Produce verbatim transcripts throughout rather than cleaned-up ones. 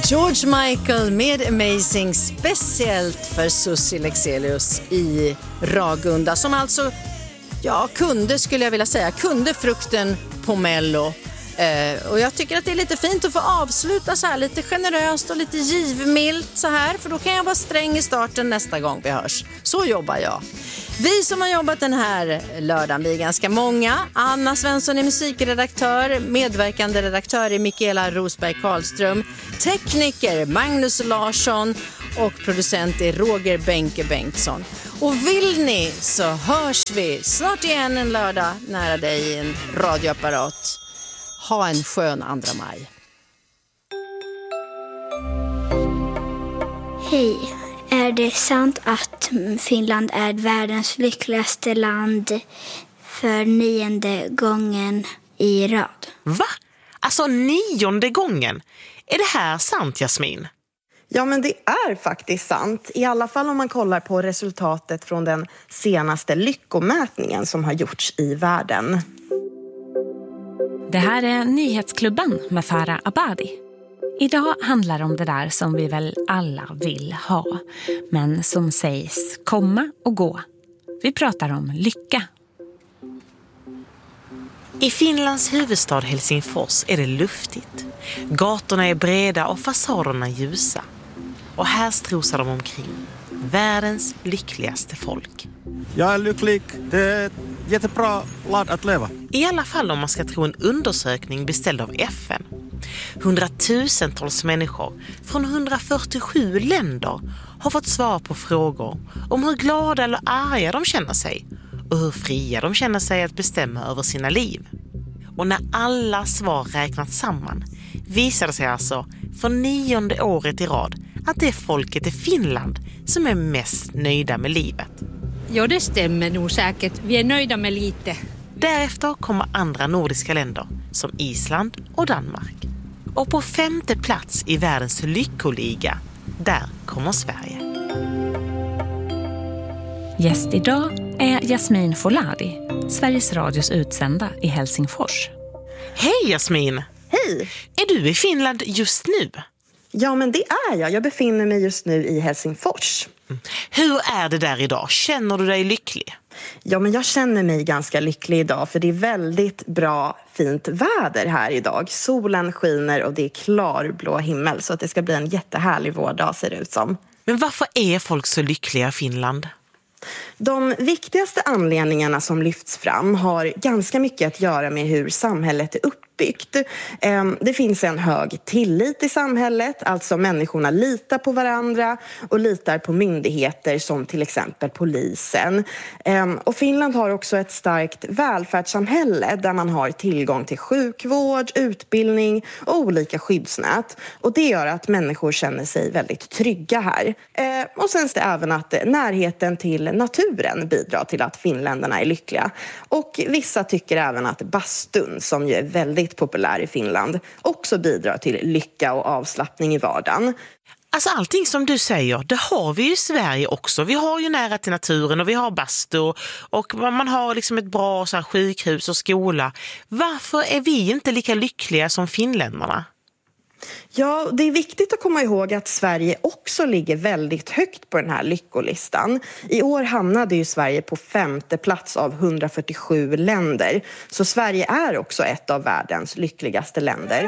George Michael med Amazing, speciellt för Susie Lexelius i Ragunda, som alltså, ja, kunde, skulle jag vilja säga, kunde frukten på Mello. Eh, och jag tycker att det är lite fint att få avsluta så här lite generöst och lite givmilt så här, för då kan jag vara sträng i starten nästa gång vi hörs. Så jobbar jag. Vi som har jobbat den här lördagen, vi är ganska många. Anna Svensson är musikredaktör, medverkande redaktör är Mikaela Rosberg Karlström, tekniker Magnus Larsson och producent är Roger Benke Bengtsson. Och vill ni så hörs vi snart igen en lördag nära dig i en radioapparat. Ha en skön andra maj. Hej, är det sant att Finland är världens lyckligaste land för nionde gången i rad? Va? Alltså nionde gången? Är det här sant, Jasmin? Ja, men det är faktiskt sant. I alla fall om man kollar på resultatet från den senaste lyckomätningen som har gjorts i världen. Det här är Nyhetsklubben med Farah Abadi. Idag handlar det om det där som vi väl alla vill ha, men som sägs komma och gå. Vi pratar om lycka. I Finlands huvudstad Helsingfors är det luftigt. Gatorna är breda och fasaderna ljusa. Och här strosar de omkring. Världens lyckligaste folk. Jag är lycklig. Det är ett jättebra land att leva. I alla fall om man ska tro en undersökning beställd av F N. Hundratusentals människor från hundrafyrtiosju länder har fått svar på frågor om hur glada eller arga de känner sig och hur fria de känner sig att bestämma över sina liv. Och när alla svar räknats samman visar det sig alltså för nionde året i rad att det är folket i Finland som är mest nöjda med livet. Ja, det stämmer nog säkert. Vi är nöjda med lite. Därefter kommer andra nordiska länder som Island och Danmark. Och på femte plats i världens lyckoliga, där kommer Sverige. Gäst idag är Jasmin Foladi, Sveriges Radios utsända i Helsingfors. Hej Jasmin! Hej! Är du i Finland just nu? Ja, men det är jag. Jag befinner mig just nu i Helsingfors. Mm. Hur är det där idag? Känner du dig lycklig? Ja, men jag känner mig ganska lycklig idag för det är väldigt bra, fint väder här idag. Solen skiner och det är klarblå himmel så att det ska bli en jättehärlig vårdag ser det ut som. Men varför är folk så lyckliga i Finland? De viktigaste anledningarna som lyfts fram har ganska mycket att göra med hur samhället är uppbyggt. Det finns en hög tillit i samhället, alltså människorna litar på varandra och litar på myndigheter som till exempel polisen. Och Finland har också ett starkt välfärdssamhälle där man har tillgång till sjukvård, utbildning och olika skyddsnät. Och det gör att människor känner sig väldigt trygga här. Och sen är det även att närheten till naturen bidrar till att finländarna är lyckliga. Och vissa tycker även att bastun, som ju är väldigt populär i Finland, också bidrar till lycka och avslappning i vardagen. Alltså allting som du säger, det har vi ju i Sverige också. Vi har ju nära till naturen och vi har bastu och man har liksom ett bra så här, sjukhus och skola. Varför är vi inte lika lyckliga som finländarna? Ja, det är viktigt att komma ihåg att Sverige också ligger väldigt högt på den här lyckolistan. I år hamnade ju Sverige på femte plats av hundrafyrtiosju länder. Så Sverige är också ett av världens lyckligaste länder.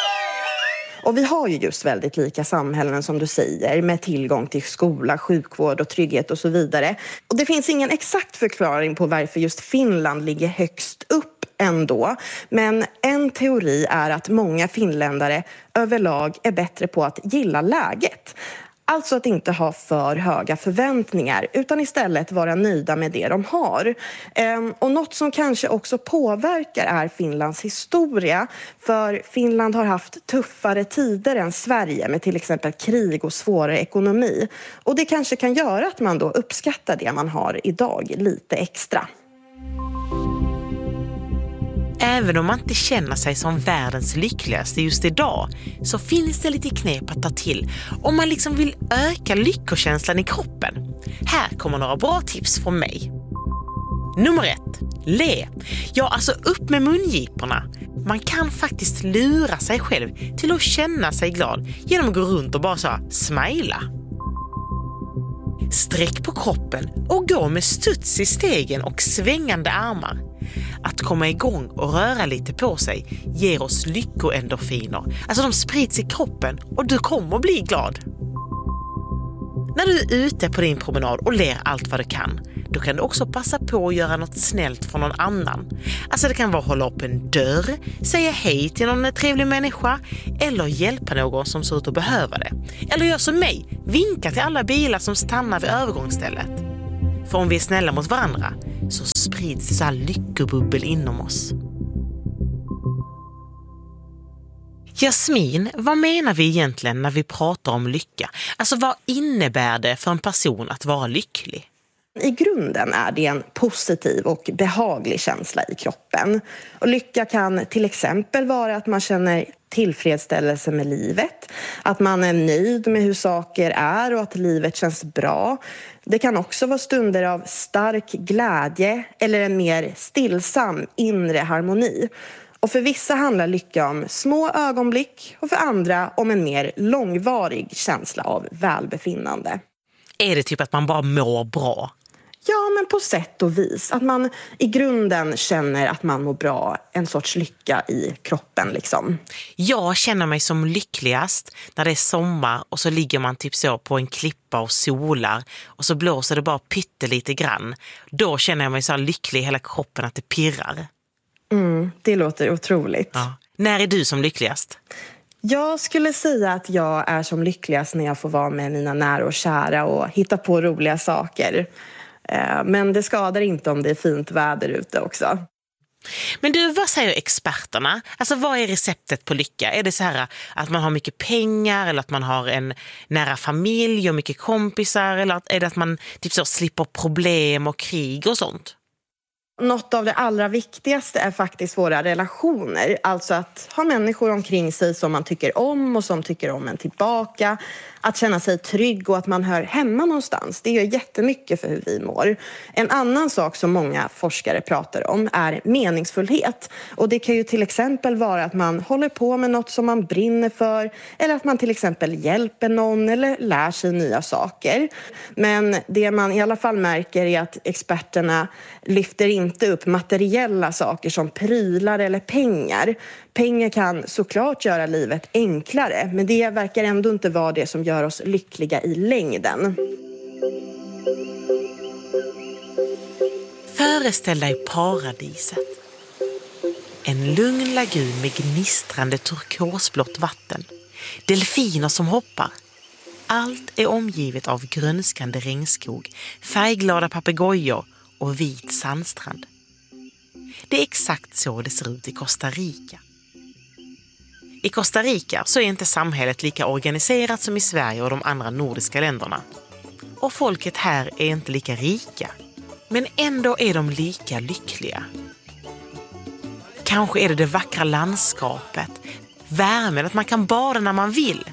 Och vi har ju just väldigt lika samhällen som du säger med tillgång till skola, sjukvård och trygghet och så vidare. Och det finns ingen exakt förklaring på varför just Finland ligger högst upp ändå. Men en teori är att många finländare överlag är bättre på att gilla läget. Alltså att inte ha för höga förväntningar utan istället vara nöjda med det de har. Och något som kanske också påverkar är Finlands historia. För Finland har haft tuffare tider än Sverige med till exempel krig och svårare ekonomi. Och det kanske kan göra att man då uppskattar det man har idag lite extra. Även om man inte känner sig som världens lyckligaste just idag så finns det lite knep att ta till om man liksom vill öka lyckokänslan i kroppen. Här kommer några bra tips från mig. Nummer ett. Le. Ja, alltså upp med mungiporna. Man kan faktiskt lura sig själv till att känna sig glad genom att gå runt och bara så smila. Sträck på kroppen och gå med studs i stegen och svängande armar. Att komma igång och röra lite på sig ger oss lyckoendorfiner. Alltså de sprids i kroppen och du kommer bli glad. När du är ute på din promenad och ler allt vad du kan, då kan du också passa på att göra något snällt för någon annan. Alltså det kan vara att hålla upp en dörr, säga hej till någon trevlig människa eller hjälpa någon som ser ut att behöva det. Eller gör som mig, vinka till alla bilar som stannar vid övergångsstället. För om vi är snälla mot varandra så sprids det så här lyckobubbel inom oss. Jasmin, vad menar vi egentligen när vi pratar om lycka? Alltså vad innebär det för en person att vara lycklig? I grunden är det en positiv och behaglig känsla i kroppen. Och lycka kan till exempel vara att man känner tillfredsställelse med livet, att man är nöjd med hur saker är och att livet känns bra. Det kan också vara stunder av stark glädje eller en mer stillsam inre harmoni. Och för vissa handlar lycka om små ögonblick och för andra om en mer långvarig känsla av välbefinnande. Är det typ att man bara mår bra? Ja, men på sätt och vis. Att man i grunden känner att man mår bra, en sorts lycka i kroppen liksom. Jag känner mig som lyckligast när det är sommar och så ligger man typ så på en klippa och solar och så blåser det bara pyttelite grann. Då känner jag mig så lycklig i hela kroppen att det pirrar. Mm, det låter otroligt. Ja. När är du som lyckligast? Jag skulle säga att jag är som lyckligast när jag får vara med mina nära och kära och hitta på roliga saker. Men det skadar inte om det är fint väder ute också. Men du, vad säger experterna? Alltså vad är receptet på lycka? Är det så här att man har mycket pengar eller att man har en nära familj och mycket kompisar? Eller är det att man typ så slipper problem och krig och sånt? Något av det allra viktigaste är faktiskt våra relationer. Alltså att ha människor omkring sig som man tycker om och som tycker om en tillbaka. Att känna sig trygg och att man hör hemma någonstans. Det gör jättemycket för hur vi mår. En annan sak som många forskare pratar om är meningsfullhet. Och det kan ju till exempel vara att man håller på med något som man brinner för. Eller att man till exempel hjälper någon eller lär sig nya saker. Men det man i alla fall märker är att experterna lyfter inte upp materiella saker som prylar eller pengar. Pengar kan såklart göra livet enklare, men det verkar ändå inte vara det som gör oss lyckliga i längden. Föreställ dig paradiset. En lugn lagun med gnistrande turkosblått vatten. Delfiner som hoppar. Allt är omgivet av grönskande regnskog, färgglada papegojor och vit sandstrand. Det är exakt så det ser ut i Costa Rica. I Costa Rica så är inte samhället lika organiserat som i Sverige och de andra nordiska länderna. Och folket här är inte lika rika. Men ändå är de lika lyckliga. Kanske är det det vackra landskapet, värmen, att man kan bada när man vill.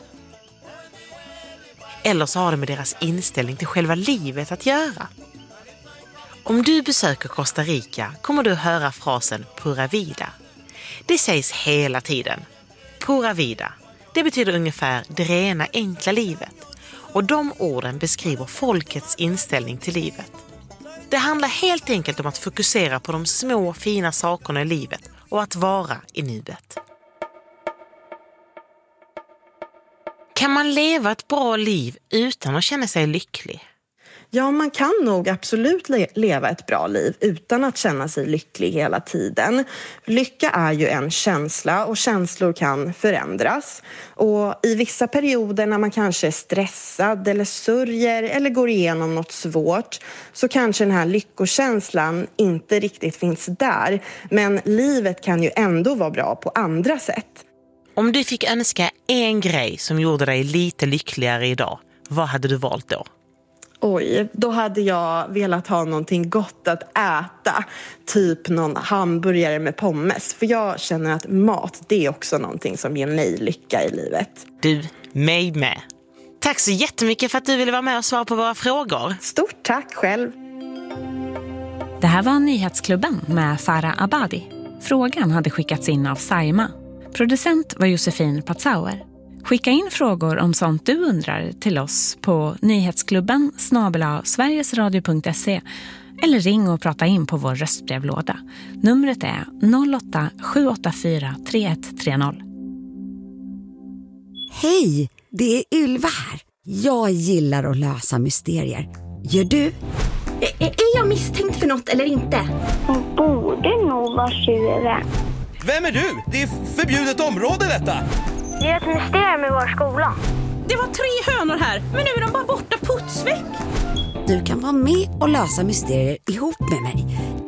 Eller så har det med deras inställning till själva livet att göra. Om du besöker Costa Rica kommer du höra frasen pura vida. Det sägs hela tiden. Pura vida. Det betyder ungefär det rena enkla livet. Och de orden beskriver folkets inställning till livet. Det handlar helt enkelt om att fokusera på de små fina sakerna i livet och att vara i nuet. Kan man leva ett bra liv utan att känna sig lycklig? Ja, man kan nog absolut le- leva ett bra liv utan att känna sig lycklig hela tiden. Lycka är ju en känsla och känslor kan förändras. Och i vissa perioder när man kanske är stressad eller sörjer eller går igenom något svårt så kanske den här lyckokänslan inte riktigt finns där. Men livet kan ju ändå vara bra på andra sätt. Om du fick önska en grej som gjorde dig lite lyckligare idag, vad hade du valt då? Oj, då hade jag velat ha någonting gott att äta. Typ någon hamburgare med pommes. För jag känner att mat, det är också någonting som ger mig lycka i livet. Du, mig med. Tack så jättemycket för att du ville vara med och svara på våra frågor. Stort tack själv. Det här var Nyhetsklubben med Farah Abadi. Frågan hade skickats in av Saima. Producent var Josefin Patzauer. Skicka in frågor om sånt du undrar till oss på nyhetsklubben snabel-a sverigesradio punkt se eller ring och prata in på vår röstbrevlåda. Numret är noll åtta sju åtta fyra tre ett tre noll. Hej, det är Ylva här. Jag gillar att lösa mysterier. Gör du? Är, är jag misstänkt för något eller inte? Hon borde nog vara tjuven. Vem är du? Det är förbjudet område detta. Det är ett mysterium i vår skola. Det var tre hönor här, men nu är de bara borta putsväck. Du kan vara med och lösa mysterier ihop med mig.